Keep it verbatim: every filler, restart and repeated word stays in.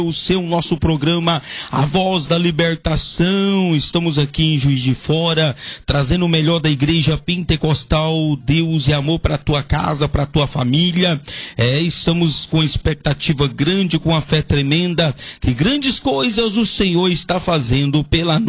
O seu nosso programa A Voz da Libertação. Estamos aqui em Juiz de Fora, trazendo o melhor da igreja pentecostal. Deus e amor para tua casa, para tua família. É, estamos com expectativa grande, com a fé tremenda, que grandes coisas o Senhor está fazendo pela